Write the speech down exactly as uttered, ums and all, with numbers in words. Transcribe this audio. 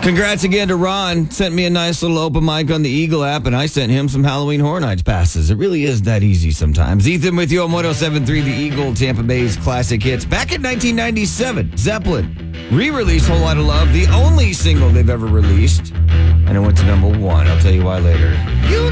Congrats again to Ron. Sent me a nice little open mic on the Eagle app, and I sent him some Halloween Horror Nights passes. It really is that easy sometimes. Ethan with you on one oh seven point three The Eagle, Tampa Bay's classic hits. Back in nineteen ninety-seven, Zeppelin re-released Whole Lotta Love, the only single they've ever released. And it went to number one. I'll tell you why later. You